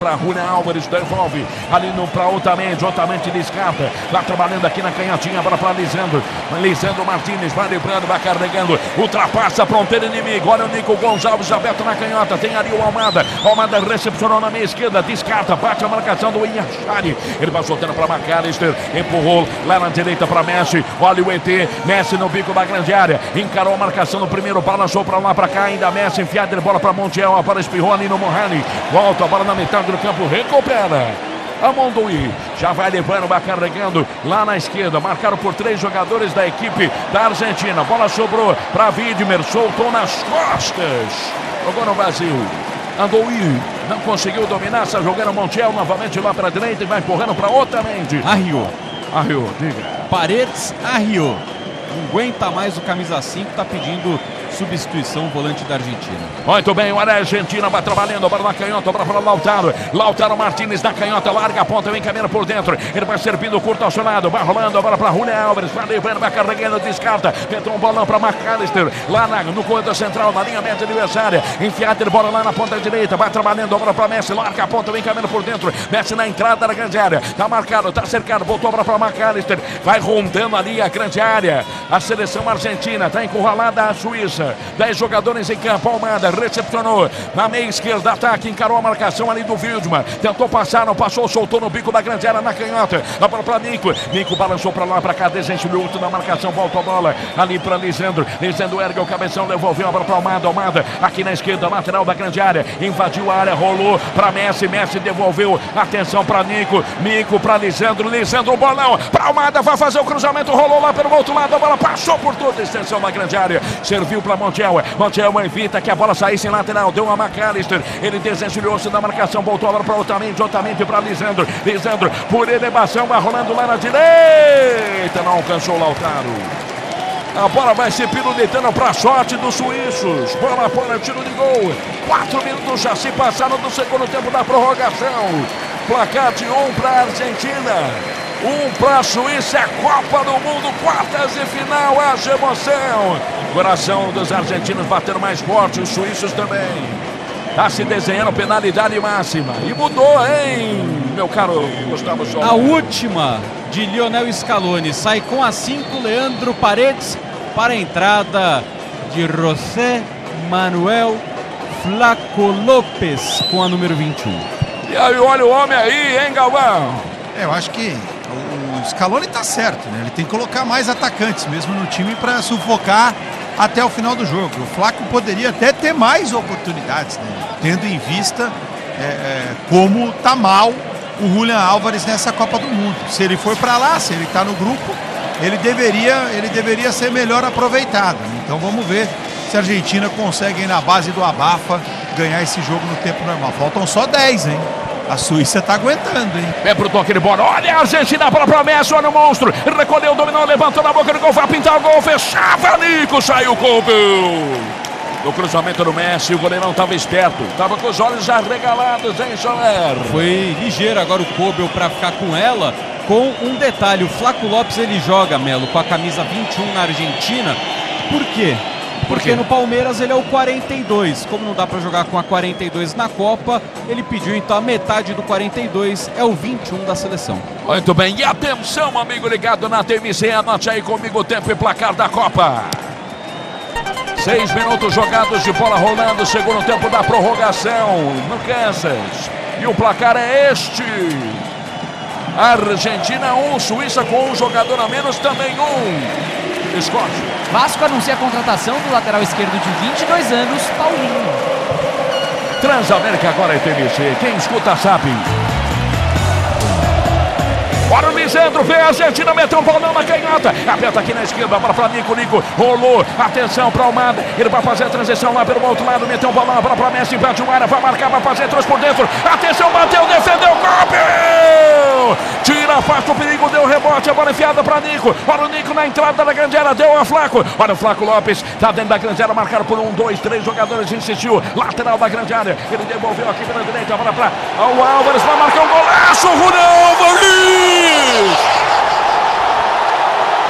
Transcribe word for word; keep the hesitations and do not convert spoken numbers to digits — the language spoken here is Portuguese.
Para Julian Álvares, devolve ali no para Otamendi, Otamendi descarta, tá trabalhando aqui na canhotinha, agora para Lisandro, Lisandro Martins, vai livrando, vai carregando, ultrapassa a fronteira inimigo, olha o Nico Gonçalves aberto na canhota, tem ali o Almada, Almada recepcionou na meia esquerda, descarta, bate a marcação do Inhachari, ele vai soltando para McAllister, empurrou lá na direita para Messi, olha o E T, Messi no bico da grande área, encarou a marcação no primeiro, balançou para lá para cá, ainda Messi, enfiada de bola para Montiel, a bola espirrou ali no Mohani, volta a bola na metade do campo, recupera a Mondoui, já vai levando, vai carregando lá na esquerda, marcado por três jogadores da equipe da Argentina, bola sobrou para Widmer, soltou nas costas, jogou no vazio, Andoui não conseguiu dominar, está jogando Montiel novamente lá para a direita e vai empurrando para Otamendi. Arriou. Arriou, diga. Paredes arriou. Não aguenta mais o camisa cinco, está pedindo substituição, volante da Argentina. Muito bem, olha a Argentina, vai trabalhando, agora na canhota, agora para Lautaro, Lautaro Martins na canhota, larga a ponta, vem caminhando por dentro, ele vai servindo curto ao seu lado, vai rolando, agora para Julian Álvares, vai levando, vai carregando, descarta, tentou um bolão para McAllister, lá na, no corredor central, na linha média adversária, enfiada de bola lá na ponta direita, vai trabalhando, agora para Messi, larga a ponta, vem caminhando por dentro, Messi na entrada da grande área, tá marcado, tá cercado, voltou agora para McAllister, vai rondando ali a grande área, a seleção argentina, tá encurralada a Suíça, dez jogadores em campo, Almada recepcionou na meia esquerda, ataque, encarou a marcação ali do Wildman, tentou passar, não passou, soltou no bico da grande área na canhota, a bola para Nico, Nico balançou para lá, para cá, desenvolveu na marcação, volta a bola ali para Lisandro, Lisandro ergue o cabeção, devolveu a bola para Almada, Almada aqui na esquerda, lateral da grande área, invadiu a área, rolou para Messi, Messi devolveu, atenção para Nico, Nico para Lisandro, Lisandro, bolão para Almada, vai fazer o cruzamento, rolou lá pelo outro lado, a bola passou por toda a extensão da grande área, serviu para Montiel, Montiel evita que a bola saísse em lateral, deu a McAllister, ele desenvolveu-se da marcação, voltou agora para Otamendi, Otamendi para Lisandro, Lisandro por elevação, vai rolando lá na direita, não alcançou o Lautaro. A bola vai se pirulitando para a sorte dos suíços. Bola fora, tiro de gol. Quatro minutos já se passaram do segundo tempo da prorrogação. Placar de um para a Argentina, um para a Suíça. É Copa do Mundo, quartas de final, haja emoção. Coração dos argentinos batendo mais forte, os suíços também. Está se desenhando penalidade máxima. E mudou, hein, meu caro Gustavo Souza? A última de Lionel Scaloni. Sai com a cinco, Leandro Paredes, para a entrada de José Manuel Flaco Lopes, com a número vinte e um. E aí, olha o homem aí, hein, Galvão? É, eu acho que o Scaloni tá certo, né? Ele tem que colocar mais atacantes mesmo no time para sufocar até o final do jogo. O Flaco poderia até ter mais oportunidades, né? Tendo em vista é, é, como tá mal o Julian Álvares nessa Copa do Mundo. Se ele for para lá, se ele tá no grupo, ele deveria, ele deveria ser melhor aproveitado. Então vamos ver se a Argentina consegue, na base do abafa, ganhar esse jogo no tempo normal. Faltam só dez, hein? A Suíça tá aguentando, hein? É pro toque de bola. Olha a Argentina, a bola pra Messi, olha o monstro. Recolheu, dominou, levantou na boca do gol, vai pintar o gol, fechava, Nico, saiu com o gol. No cruzamento do Messi, o goleirão tava esperto. Tava com os olhos já regalados, hein, Soler? Foi ligeiro agora o Kobel para ficar com ela, com um detalhe. O Flaco Lopes, ele joga, Melo, com a camisa vinte e um na Argentina. Por quê? Porque no Palmeiras ele é o quarenta e dois. Como não dá para jogar com a quarenta e dois na Copa, ele pediu então a metade do quarenta e dois, é o vinte e um da seleção. Muito bem, e atenção, amigo ligado na T M C, anote aí comigo o tempo e placar da Copa. Seis minutos jogados de bola rolando, segundo tempo da prorrogação no Kansas. E o placar é este: Argentina um, Suíça com um jogador a menos, também um. Scott. Vasco anuncia a contratação do lateral esquerdo de vinte e dois anos, Paulinho. Transamérica agora é T V C, quem escuta sabe. Bora o Lisandro, vem a Argentina, meteu um balão na canhota, aperta aqui na esquerda, bola pra Nico, Nico, rolou, atenção pra Almada, ele vai fazer a transição lá pelo outro lado, meteu um balão, bola pra Messi, invade uma área, vai marcar, vai fazer, trouxe por dentro, atenção, bateu, defendeu, golpe! Tira, afasta o perigo, deu rebote, a bola enfiada pra Nico, olha o Nico na entrada da grande área, deu a Flaco, olha o Flaco Lopes, tá dentro da grande área, marcado por um, dois, três jogadores, insistiu, lateral da grande área, ele devolveu aqui pela direita, a bola pra o Álvares, vai marcar um golaço, Julian Álvares!